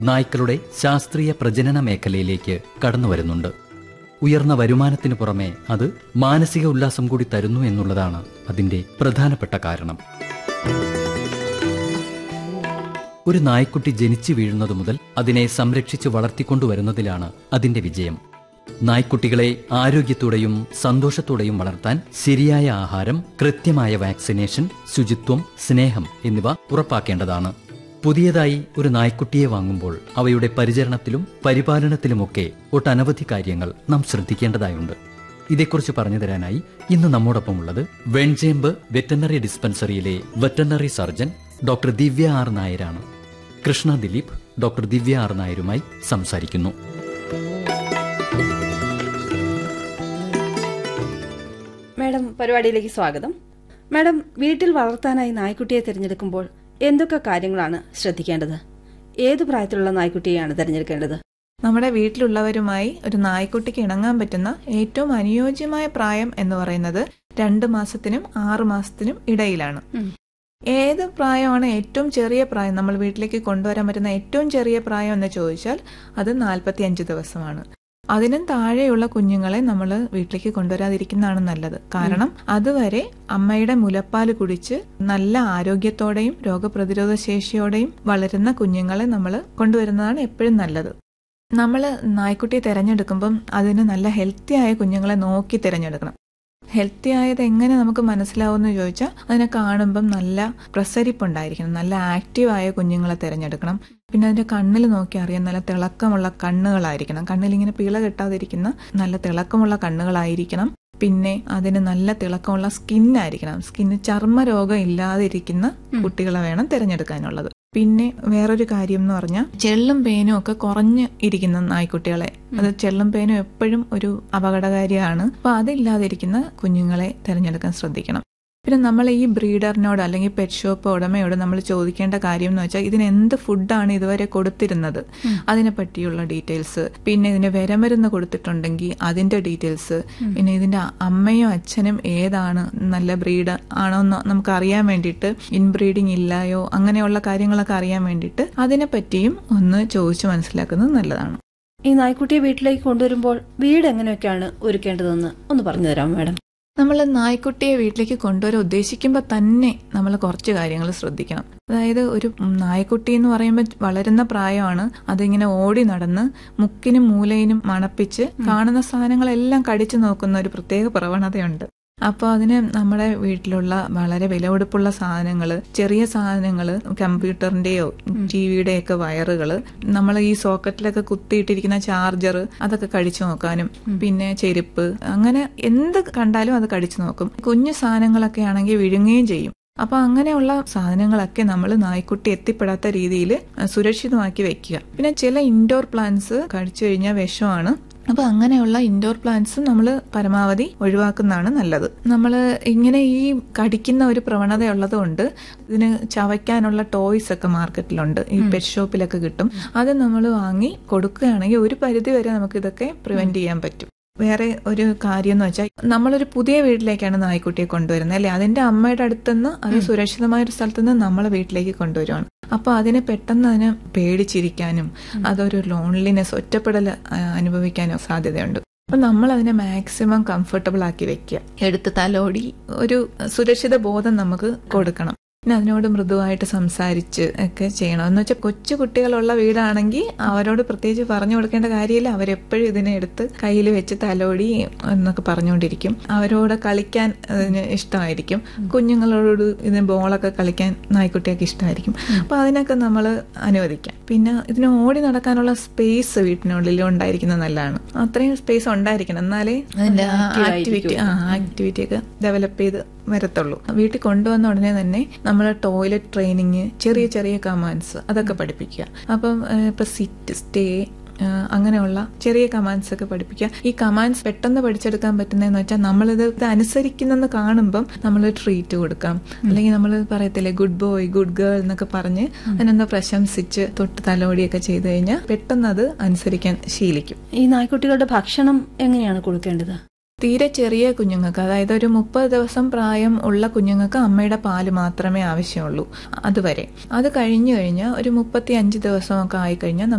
നായ്ക്കളുടെ ശാസ്ത്രീയ പ്രജനന മേഖലയിലേക്ക് കടന്നുവരുന്നുണ്ട്. ഉയർന്ന വരുമാനത്തിനു പുറമെ അത് മാനസിക ഉല്ലാസം കൂടി തരുന്നു എന്നുള്ളതാണ് അതിന്റെ പ്രധാനപ്പെട്ട കാരണം. ഒരു നായ്ക്കുട്ടി ജനിച്ചു വീഴുന്നത് മുതൽ അതിനെ സംരക്ഷിച്ച് വളർത്തിക്കൊണ്ടുവരുന്നതിലാണ് അതിന്റെ വിജയം. നായ്ക്കുട്ടികളെ ആരോഗ്യത്തോടെയും സന്തോഷത്തോടെയും വളർത്താൻ ശരിയായ ആഹാരം, കൃത്യമായ വാക്സിനേഷൻ, ശുചിത്വം, സ്നേഹം എന്നിവ ഉറപ്പാക്കേണ്ടതാണ്. പുതിയതായി ഒരു നായ്ക്കുട്ടിയെ വാങ്ങുമ്പോൾ അവയുടെ പരിചരണത്തിലും പരിപാലനത്തിലുമൊക്കെ ഒട്ടനവധി കാര്യങ്ങൾ നാം ശ്രദ്ധിക്കേണ്ടതായുണ്ട്. ഇതേക്കുറിച്ച് പറഞ്ഞു തരാനായി ഇന്ന് നമ്മോടൊപ്പമുള്ളത് Venchemp veterinary ഡിസ്പെൻസറിയിലെ veterinary surgeon doctor ദിവ്യ ആർ നായരാണ്. കൃഷ്ണ ദിലീപ് ഡോക്ടർ ദിവ്യ ആർ നായരുമായി സംസാരിക്കുന്നു. മാഡം, പരിപാടിയിലേക്ക് സ്വാഗതം. മാഡം, വീട്ടിൽ വളർത്താനായി നായ്ക്കുട്ടിയെ തിരഞ്ഞെടുക്കുമ്പോൾ എന്തൊക്കെ കാര്യങ്ങളാണ് ശ്രദ്ധിക്കേണ്ടത്? ഏതു പ്രായത്തിലുള്ള നായ്ക്കുട്ടിയെയാണ് തിരഞ്ഞെടുക്കേണ്ടത്? നമ്മുടെ വീട്ടിലുള്ളവരുമായി ഒരു നായ്ക്കുട്ടിക്ക് ഇണങ്ങാൻ പറ്റുന്ന ഏറ്റവും അനുയോജ്യമായ പ്രായം എന്ന് പറയുന്നത് 2 മാസത്തിനും 6 മാസത്തിനും ഇടയിലാണ്. ഏത് പ്രായമാണ് ഏറ്റവും ചെറിയ പ്രായം? നമ്മൾ വീട്ടിലേക്ക് കൊണ്ടുവരാൻ പറ്റുന്ന ഏറ്റവും ചെറിയ പ്രായം എന്ന് ചോദിച്ചാൽ അത് 45 ദിവസമാണ്. അതിനും താഴെയുള്ള കുഞ്ഞുങ്ങളെ നമ്മൾ വീട്ടിലേക്ക് കൊണ്ടുവരാതിരിക്കുന്നതാണ് നല്ലത്. കാരണം അതുവരെ അമ്മയുടെ മുലപ്പാല് കുടിച്ച് നല്ല ആരോഗ്യത്തോടെയും രോഗപ്രതിരോധ ശേഷിയോടെയും വളരുന്ന കുഞ്ഞുങ്ങളെ നമ്മൾ കൊണ്ടുവരുന്നതാണ് എപ്പോഴും നല്ലത്. നമ്മൾ നായ്ക്കുട്ടിയെ തിരഞ്ഞെടുക്കുമ്പം അതിന് നല്ല ഹെൽത്തി ആയ കുഞ്ഞുങ്ങളെ നോക്കി തിരഞ്ഞെടുക്കണം. ഹെൽത്തി ആയത് എങ്ങനെ നമുക്ക് മനസ്സിലാവുമെന്ന് ചോദിച്ചാൽ അതിനെ കാണുമ്പം നല്ല പ്രസരിപ്പുണ്ടായിരിക്കണം, നല്ല ആക്റ്റീവായ കുഞ്ഞുങ്ങളെ തിരഞ്ഞെടുക്കണം. പിന്നെ അതിന്റെ കണ്ണിൽ നോക്കി അറിയാൻ നല്ല തിളക്കമുള്ള കണ്ണുകളായിരിക്കണം. കണ്ണിലിങ്ങനെ പിള കെട്ടാതിരിക്കുന്ന നല്ല തിളക്കമുള്ള കണ്ണുകളായിരിക്കണം. പിന്നെ അതിന് നല്ല തിളക്കമുള്ള സ്കിന്നായിരിക്കണം. സ്കിന്ന് ചർമ്മരോഗം ഇല്ലാതിരിക്കുന്ന കുട്ടികളെ വേണം തിരഞ്ഞെടുക്കാനുള്ളത്. പിന്നെ വേറൊരു കാര്യം എന്ന് പറഞ്ഞാൽ ചെള്ളും പേനും ഒക്കെ കുറഞ്ഞ് ഇരിക്കുന്ന നായ്ക്കുട്ടികളെ, അത് ചെള്ളും പേനും എപ്പോഴും ഒരു അപകടകാരിയാണ്. അപ്പൊ അതില്ലാതിരിക്കുന്ന കുഞ്ഞുങ്ങളെ തിരഞ്ഞെടുക്കാൻ ശ്രദ്ധിക്കണം. പിന്നെ നമ്മൾ ഈ ബ്രീഡറിനോട് അല്ലെങ്കിൽ പെറ്റ് ഷോപ്പ് ഉടമയോട് നമ്മൾ ചോദിക്കേണ്ട കാര്യം എന്ന് വെച്ചാൽ ഇതിന് എന്ത് ഫുഡാണ് ഇതുവരെ കൊടുത്തിരുന്നത്, അതിനെ പറ്റിയുള്ള ഡീറ്റെയിൽസ്. പിന്നെ ഇതിന് വിരമരുന്ന് കൊടുത്തിട്ടുണ്ടെങ്കിൽ അതിന്റെ ഡീറ്റെയിൽസ്. പിന്നെ ഇതിന്റെ അമ്മയോ അച്ഛനും ഏതാണ്, നല്ല ബ്രീഡ് ആണോ എന്ന് നമുക്ക് അറിയാൻ വേണ്ടിയിട്ട്, ഇൻബ്രീഡിങ് ഇല്ലായോ, അങ്ങനെയുള്ള കാര്യങ്ങളൊക്കെ അറിയാൻ വേണ്ടിയിട്ട് അതിനെ പറ്റിയും ഒന്ന് ചോദിച്ചു മനസ്സിലാക്കുന്നത് നല്ലതാണ്. ഈ നായ്ക്കുട്ടിയെ വീട്ടിലേക്ക് കൊണ്ടുവരുമ്പോൾ വീട് എങ്ങനെയൊക്കെയാണ് ഒരുക്കേണ്ടതെന്ന് ഒന്ന് പറഞ്ഞു തരാം മാഡം. നമ്മൾ നായ്ക്കുട്ടിയെ വീട്ടിലേക്ക് കൊണ്ടുവരാൻ ഉദ്ദേശിക്കുമ്പോൾ തന്നെ നമ്മൾ കുറച്ച് കാര്യങ്ങൾ ശ്രദ്ധിക്കണം. അതായത് ഒരു നായ്ക്കുട്ടി എന്ന് പറയുമ്പോൾ വളരുന്ന പ്രായമാണ്. അതിങ്ങനെ ഓടി നടന്ന് മുക്കിനും മൂലയിനും മണപ്പിച്ച് കാണുന്ന സാധനങ്ങളെല്ലാം കടിച്ചു നോക്കുന്ന ഒരു പ്രത്യേക പ്രവണതയുണ്ട്. അപ്പോൾ അതിന് നമ്മുടെ വീട്ടിലുള്ള വളരെ വിലപിടിപ്പുള്ള സാധനങ്ങള്, ചെറിയ സാധനങ്ങള്, കമ്പ്യൂട്ടറിന്റെയോ ടിവിയുടെയൊക്കെ വയറുകള്, നമ്മൾ ഈ സോക്കറ്റിലൊക്കെ കുത്തിയിട്ടിരിക്കുന്ന ചാർജർ, അതൊക്കെ കടിച്ചു നോക്കാനും, പിന്നെ ചെരുപ്പ്, അങ്ങനെ എന്ത് കണ്ടാലും അത് കടിച്ചു നോക്കും. കുഞ്ഞു സാധനങ്ങളൊക്കെ ആണെങ്കിൽ വിഴുങ്ങുകയും ചെയ്യും. അപ്പൊ അങ്ങനെയുള്ള സാധനങ്ങളൊക്കെ നമ്മൾ നായ്ക്കുട്ടി എത്തിപ്പെടാത്ത രീതിയിൽ സുരക്ഷിതമാക്കി വെക്കുക. പിന്നെ ചില ഇൻഡോർ പ്ലാന്റ്സ് കടിച്ചു കഴിഞ്ഞാൽ വിഷമാണ്. അപ്പൊ അങ്ങനെയുള്ള ഇൻഡോർ പ്ലാന്റ്സ് നമ്മൾ പരമാവധി ഒഴിവാക്കുന്നതാണ് നല്ലത്. നമ്മൾ ഇങ്ങനെ ഈ കടിക്കുന്ന ഒരു പ്രവണത ഉള്ളത് കൊണ്ട് ഇതിന് ചവയ്ക്കാനുള്ള ടോയ്സ് ഒക്കെ മാർക്കറ്റിലുണ്ട്, ഈ പെറ്റ് ഷോപ്പിലൊക്കെ കിട്ടും. അത് നമ്മൾ വാങ്ങി കൊടുക്കുകയാണെങ്കിൽ ഒരു പരിധി വരെ നമുക്ക് ഇതൊക്കെ പ്രിവെന്റ് ചെയ്യാൻ പറ്റും. വേറെ ഒരു കാര്യം എന്ന് വെച്ചാൽ നമ്മളൊരു പുതിയ വീട്ടിലേക്കാണ് നായ്ക്കുട്ടിയെ കൊണ്ടുവരുന്നത് അല്ലെ, അതിന്റെ അമ്മയുടെ അടുത്തുനിന്ന് അത് സുരക്ഷിതമായ ഒരു സ്ഥലത്തുനിന്ന് നമ്മളെ വീട്ടിലേക്ക് കൊണ്ടുവരുവാണ്. അപ്പൊ അതിനെ പെട്ടെന്ന് അതിന് പേടിച്ചിരിക്കാനും അതൊരു ലോൺലിനെസ്, ഒറ്റപ്പെടൽ അനുഭവിക്കാനും സാധ്യതയുണ്ട്. അപ്പൊ നമ്മൾ അതിനെ മാക്സിമം കംഫർട്ടബിൾ ആക്കി വെക്കുക, എടുത്ത് തലോടി ഒരു സുരക്ഷിത ബോധം നമുക്ക് കൊടുക്കണം. പിന്നെ അതിനോട് മൃദുവായിട്ട് സംസാരിച്ച് ഒക്കെ ചെയ്യണം. എന്ന് വെച്ചാൽ കൊച്ചു കുട്ടികളുള്ള വീടാണെങ്കിൽ അവരോട് പ്രത്യേകിച്ച് പറഞ്ഞു കൊടുക്കേണ്ട കാര്യമില്ല. അവരെപ്പോഴും ഇതിനെ എടുത്ത് കയ്യിൽ വെച്ച് തലോടി എന്നൊക്കെ പറഞ്ഞുകൊണ്ടിരിക്കും. അവരോട് കളിക്കാൻ അതിന് ഇഷ്ടമായിരിക്കും. കുഞ്ഞുങ്ങളോട് ഇതിന് ബോളൊക്കെ കളിക്കാൻ നായ്ക്കുട്ടിയൊക്കെ ഇഷ്ടമായിരിക്കും. അപ്പൊ അതിനൊക്കെ നമ്മൾ അനുവദിക്കാം. പിന്നെ ഇതിന് ഓടി നടക്കാനുള്ള സ്പേസ് വീട്ടിനുള്ളിൽ ഉണ്ടായിരിക്കുന്നത് നല്ലതാണ്. അത്രയും സ്പേസ് ഉണ്ടായിരിക്കണം, എന്നാലേ അതിന്റെ ആക്ടിവിറ്റി ഒക്കെ ഡെവലപ്പ് ചെയ്ത് വരത്തുള്ളൂ. വീട്ടിൽ കൊണ്ടുവന്ന ഉടനെ തന്നെ നമ്മൾ ടോയ്ലറ്റ് ട്രെയിനിങ്, ചെറിയ ചെറിയ കമാൻഡ്സ് അതൊക്കെ പഠിപ്പിക്കുക. അപ്പം ഇപ്പൊ സിറ്റ്, സ്റ്റേ, അങ്ങനെയുള്ള ചെറിയ കമാൻഡ്സ് ഒക്കെ പഠിപ്പിക്കുക. ഈ കമാൻഡ്സ് പെട്ടെന്ന് പഠിച്ചെടുക്കാൻ പറ്റുന്നതെന്ന് വെച്ചാൽ നമ്മളിത് അനുസരിക്കുന്നെന്ന് കാണുമ്പം നമ്മൾ ട്രീറ്റ് കൊടുക്കാം. അല്ലെങ്കിൽ നമ്മൾ പറയത്തില്ലേ ഗുഡ് ബോയ്, ഗുഡ് ഗേൾ എന്നൊക്കെ പറഞ്ഞ് അതിനെന്തോ പ്രശംസിച്ച് തൊട്ട് തലോടിയൊക്കെ ചെയ്തു കഴിഞ്ഞാൽ പെട്ടെന്ന് അത് അനുസരിക്കാൻ ശീലിക്കും. ഈ നായ്ക്കുട്ടികളുടെ ഭക്ഷണം എങ്ങനെയാണ് കൊടുക്കേണ്ടത്? തീരെ ചെറിയ കുഞ്ഞുങ്ങൾക്ക്, അതായത് ഒരു 30 ദിവസം പ്രായം ഉള്ള കുഞ്ഞുങ്ങൾക്ക് അമ്മയുടെ പാല് മാത്രമേ ആവശ്യമുള്ളൂ അതുവരെ. അത് കഴിഞ്ഞു കഴിഞ്ഞാൽ ഒരു 35 ദിവസമൊക്കെ ആയിക്കഴിഞ്ഞാൽ